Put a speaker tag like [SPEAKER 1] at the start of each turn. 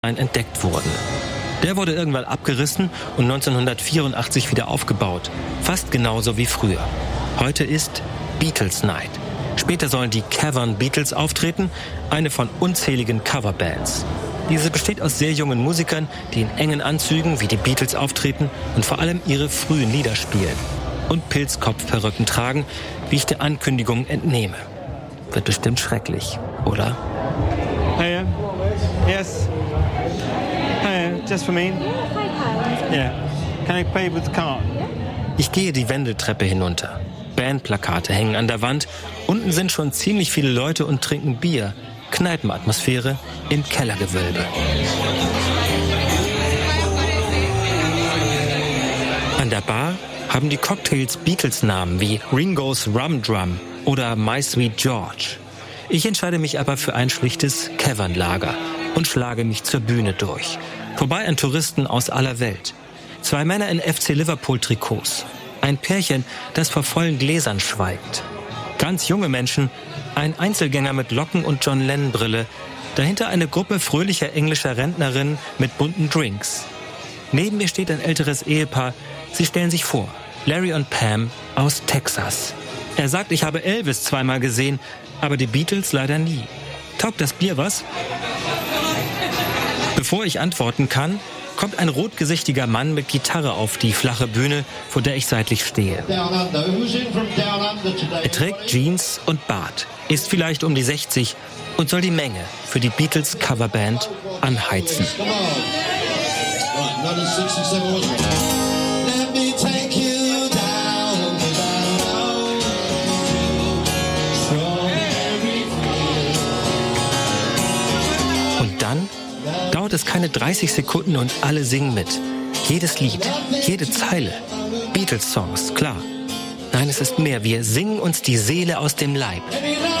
[SPEAKER 1] entdeckt wurden. Der wurde irgendwann abgerissen und 1984 wieder aufgebaut. Fast genauso wie früher. Heute ist Beatles Night. Später sollen die Cavern Beatles auftreten, eine von unzähligen Coverbands. Diese besteht aus sehr jungen Musikern, die in engen Anzügen wie die Beatles auftreten und vor allem ihre frühen Lieder spielen. Und Pilzkopfperücken tragen, wie ich der Ankündigung entnehme. Wird bestimmt schrecklich, oder?
[SPEAKER 2] Hey, yes. Hey, just for me. Yeah. Can I pay with the card?
[SPEAKER 1] Ich gehe die Wendeltreppe hinunter. Bandplakate hängen an der Wand. Unten sind schon ziemlich viele Leute und trinken Bier. Kneipenatmosphäre im Kellergewölbe. An der Bar haben die Cocktails Beatles-Namen wie Ringo's Rum Drum oder My Sweet George. Ich entscheide mich aber für ein schlichtes Cavern-Lager und schlage mich zur Bühne durch. Vorbei an Touristen aus aller Welt. 2 Männer in FC Liverpool-Trikots. Ein Pärchen, das vor vollen Gläsern schweigt. Ganz junge Menschen, ein Einzelgänger mit Locken und John Lennon-Brille. Dahinter eine Gruppe fröhlicher englischer Rentnerinnen mit bunten Drinks. Neben mir steht ein älteres Ehepaar. Sie stellen sich vor, Larry und Pam aus Texas. Er sagt, ich habe Elvis 2-mal gesehen, aber die Beatles leider nie. Taugt das Bier was? Bevor ich antworten kann, kommt ein rotgesichtiger Mann mit Gitarre auf die flache Bühne, vor der ich seitlich stehe. Er trägt Jeans und Bart, ist vielleicht um die 60 und soll die Menge für die Beatles Coverband anheizen. Und dann dauert es keine 30 Sekunden und alle singen mit. Jedes Lied, jede Zeile. Beatles-Songs, klar. Nein, es ist mehr. Wir singen uns die Seele aus dem Leib.